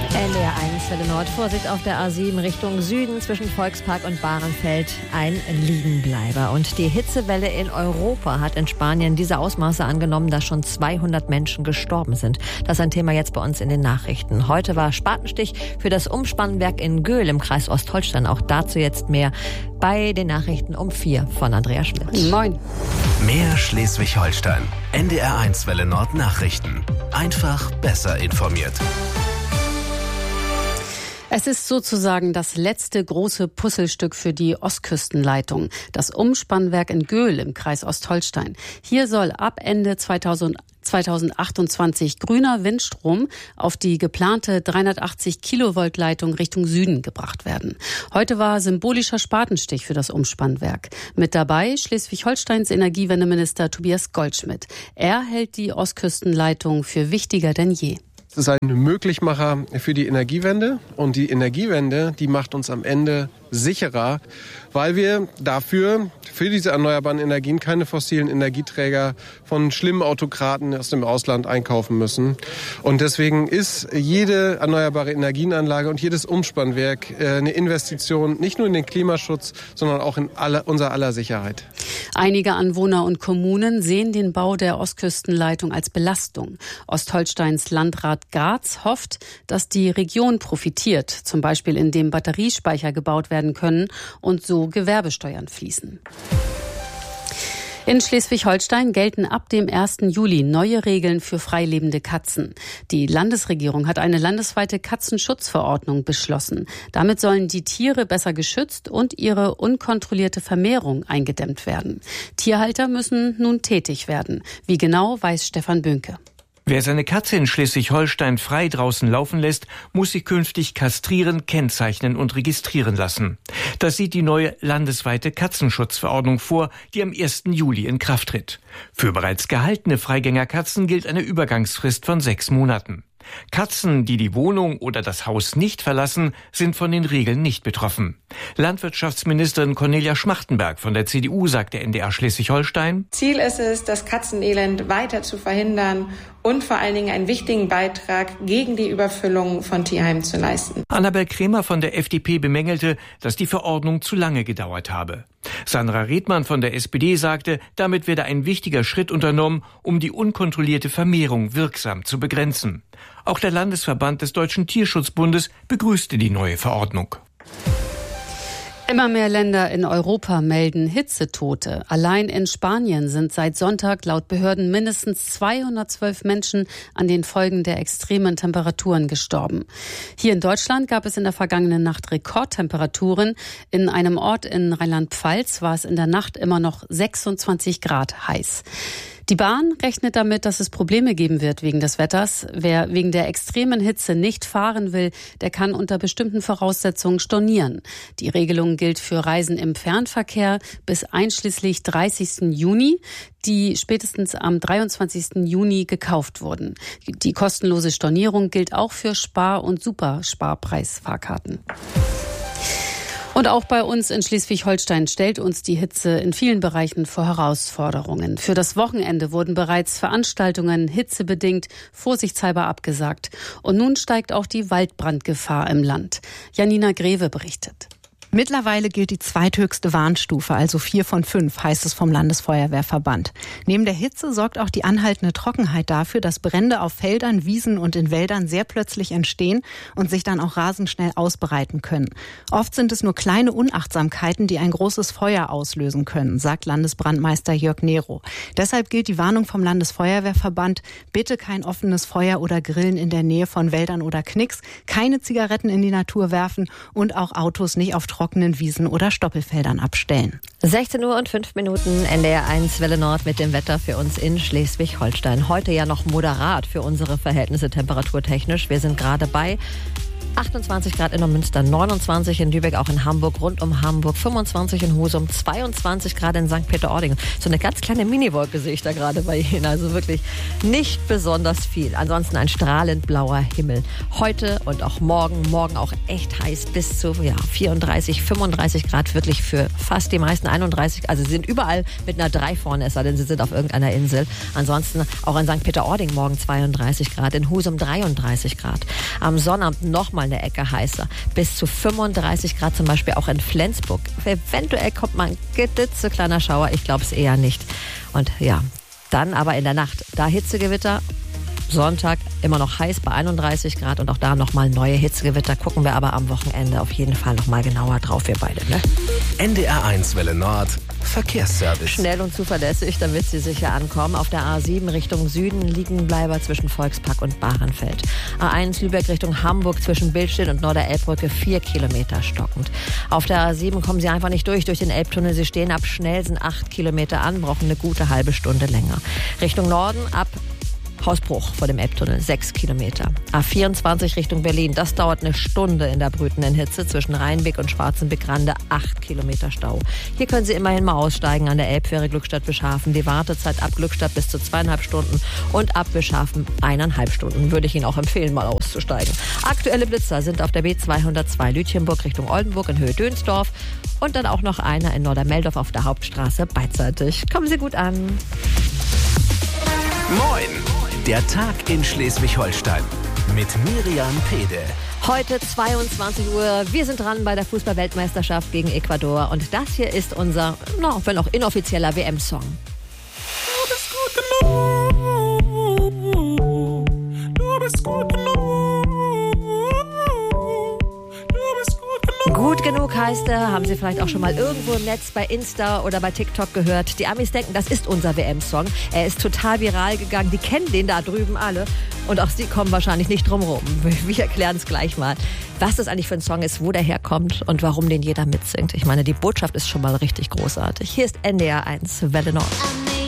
NDR1 Welle Nord. Vorsicht auf der A7 Richtung Süden zwischen Volkspark und Bahrenfeld. Ein Liegenbleiber. Und die Hitzewelle in Europa hat in Spanien diese Ausmaße angenommen, dass schon 200 Menschen gestorben sind. Das ist ein Thema jetzt bei uns in den Nachrichten. Heute war Spatenstich für das Umspannwerk in Göhl im Kreis Ostholstein. Auch dazu jetzt mehr bei den Nachrichten um 4 von Andrea Schmidt. Moin. Mehr Schleswig-Holstein. NDR1 Welle Nord Nachrichten. Einfach besser informiert. Es ist sozusagen das letzte große Puzzlestück für die Ostküstenleitung, das Umspannwerk in Göhl im Kreis Ostholstein. Hier soll ab Ende 2028 grüner Windstrom auf die geplante 380 Kilovolt Leitung Richtung Süden gebracht werden. Heute war symbolischer Spatenstich für das Umspannwerk. Mit dabei Schleswig-Holsteins Energiewendeminister Tobias Goldschmidt. Er hält die Ostküstenleitung für wichtiger denn je. Es ist ein Möglichmacher für die Energiewende und die Energiewende, die macht uns am Ende sicherer, weil wir dafür, für diese erneuerbaren Energien, keine fossilen Energieträger von schlimmen Autokraten aus dem Ausland einkaufen müssen. Und deswegen ist jede erneuerbare Energienanlage und jedes Umspannwerk eine Investition nicht nur in den Klimaschutz, sondern auch in unser aller Sicherheit. Einige Anwohner und Kommunen sehen den Bau der Ostküstenleitung als Belastung. Ostholsteins Landrat Graz hofft, dass die Region profitiert, zum Beispiel indem Batteriespeicher gebaut werden können und so Gewerbesteuern fließen. In Schleswig-Holstein gelten ab dem 1. Juli neue Regeln für freilebende Katzen. Die Landesregierung hat eine landesweite Katzenschutzverordnung beschlossen. Damit sollen die Tiere besser geschützt und ihre unkontrollierte Vermehrung eingedämmt werden. Tierhalter müssen nun tätig werden. Wie genau, weiß Stefan Böhnke. Wer seine Katze in Schleswig-Holstein frei draußen laufen lässt, muss sie künftig kastrieren, kennzeichnen und registrieren lassen. Das sieht die neue landesweite Katzenschutzverordnung vor, die am 1. Juli in Kraft tritt. Für bereits gehaltene Freigängerkatzen gilt eine Übergangsfrist von 6 Monaten. Katzen, die die Wohnung oder das Haus nicht verlassen, sind von den Regeln nicht betroffen. Landwirtschaftsministerin Cornelia Schmachtenberg von der CDU sagt der NDR Schleswig-Holstein: Ziel ist es, das Katzenelend weiter zu verhindern und vor allen Dingen einen wichtigen Beitrag gegen die Überfüllung von Tierheimen zu leisten. Annabel Kremer von der FDP bemängelte, dass die Verordnung zu lange gedauert habe. Sandra Redmann von der SPD sagte, damit werde ein wichtiger Schritt unternommen, um die unkontrollierte Vermehrung wirksam zu begrenzen. Auch der Landesverband des Deutschen Tierschutzbundes begrüßte die neue Verordnung. Immer mehr Länder in Europa melden Hitzetote. Allein in Spanien sind seit Sonntag laut Behörden mindestens 212 Menschen an den Folgen der extremen Temperaturen gestorben. Hier in Deutschland gab es in der vergangenen Nacht Rekordtemperaturen. In einem Ort in Rheinland-Pfalz war es in der Nacht immer noch 26 Grad heiß. Die Bahn rechnet damit, dass es Probleme geben wird wegen des Wetters. Wer wegen der extremen Hitze nicht fahren will, der kann unter bestimmten Voraussetzungen stornieren. Die Regelung gilt für Reisen im Fernverkehr bis einschließlich 30. Juni, die spätestens am 23. Juni gekauft wurden. Die kostenlose Stornierung gilt auch für Spar- und Supersparpreisfahrkarten. Und auch bei uns in Schleswig-Holstein stellt uns die Hitze in vielen Bereichen vor Herausforderungen. Für das Wochenende wurden bereits Veranstaltungen hitzebedingt vorsichtshalber abgesagt. Und nun steigt auch die Waldbrandgefahr im Land. Janina Greve berichtet. Mittlerweile gilt die zweithöchste Warnstufe, also 4 von 5, heißt es vom Landesfeuerwehrverband. Neben der Hitze sorgt auch die anhaltende Trockenheit dafür, dass Brände auf Feldern, Wiesen und in Wäldern sehr plötzlich entstehen und sich dann auch rasend schnell ausbreiten können. Oft sind es nur kleine Unachtsamkeiten, die ein großes Feuer auslösen können, sagt Landesbrandmeister Jörg Nero. Deshalb gilt die Warnung vom Landesfeuerwehrverband: bitte kein offenes Feuer oder Grillen in der Nähe von Wäldern oder Knicks, keine Zigaretten in die Natur werfen und auch Autos nicht auf trockenen Wiesen oder Stoppelfeldern abstellen. 16 Uhr und 5 Minuten, NDR1 Welle Nord mit dem Wetter für uns in Schleswig-Holstein. Heute ja noch moderat für unsere Verhältnisse temperaturtechnisch. Wir sind gerade bei 28 Grad in Neumünster, 29 in Lübeck, auch in Hamburg, rund um Hamburg, 25 in Husum, 22 Grad in St. Peter-Ording. So eine ganz kleine Miniwolke sehe ich da gerade bei Ihnen, also wirklich nicht besonders viel. Ansonsten ein strahlend blauer Himmel. Heute und auch morgen auch echt heiß bis zu 34, 35 Grad, wirklich für fast die meisten 31. Also sie sind überall mit einer 3 vorne, es sei denn, sie sind auf irgendeiner Insel. Ansonsten auch in St. Peter-Ording morgen 32 Grad, in Husum 33 Grad. Am Sonnabend nochmal eine Ecke heißer. Bis zu 35 Grad zum Beispiel auch in Flensburg. Eventuell kommt mal ein klitzekleiner Schauer. Ich glaube es eher nicht. Und ja, dann aber in der Nacht, da Hitzegewitter. Sonntag immer noch heiß bei 31 Grad und auch da nochmal neue Hitzegewitter. Gucken wir aber am Wochenende auf jeden Fall nochmal genauer drauf, wir beide. Ne? NDR1 Welle Nord, Verkehrsservice. Schnell und zuverlässig, damit Sie sicher ankommen. Auf der A7 Richtung Süden Liegenbleiber zwischen Volkspark und Bahrenfeld. A1 Lübeck Richtung Hamburg zwischen Billstedt und Norder-Elbbrücke 4 Kilometer stockend. Auf der A7 kommen Sie einfach nicht durch den Elbtunnel. Sie stehen ab Schnellsen 8 Kilometer an, brauchen eine gute halbe Stunde länger. Richtung Norden ab Hausbruch vor dem Elbtunnel, 6 Kilometer. A24 Richtung Berlin, das dauert eine Stunde in der brütenden Hitze zwischen Rheinbeck und Schwarzenbeck-Rande, 8 Kilometer Stau. Hier können Sie immerhin mal aussteigen an der Elbfähre Glückstadt-Bischhafen. Die Wartezeit ab Glückstadt bis zu 2,5 Stunden und ab Bischhafen 1,5 Stunden. Würde ich Ihnen auch empfehlen, mal auszusteigen. Aktuelle Blitzer sind auf der B202 Lütjenburg Richtung Oldenburg in Höhe Dönsdorf und dann auch noch einer in Nordermeldorf auf der Hauptstraße beidseitig. Kommen Sie gut an. Moin! Der Tag in Schleswig-Holstein mit Miriam Pede. Heute 22 Uhr. Wir sind dran bei der Fußball-Weltmeisterschaft gegen Ecuador. Und das hier ist unser, wenn auch inoffizieller WM-Song. Du bist gut genug. Du bist gut genug. Gut genug heißt er, haben Sie vielleicht auch schon mal irgendwo im Netz bei Insta oder bei TikTok gehört. Die Amis denken, das ist unser WM-Song. Er ist total viral gegangen. Die kennen den da drüben alle. Und auch Sie kommen wahrscheinlich nicht drum rum. Wir erklären es gleich mal, was das eigentlich für ein Song ist, wo der herkommt und warum den jeder mitsingt. Ich meine, die Botschaft ist schon mal richtig großartig. Hier ist NDR1 Welle Nord.